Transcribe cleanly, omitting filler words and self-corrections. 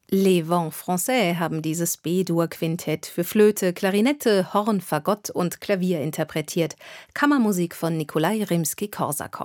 Les Vents Français haben dieses B-Dur-Quintett für Flöte, Klarinette, Horn, Fagott und Klavier interpretiert. Kammermusik von Nikolai Rimski-Korsakow.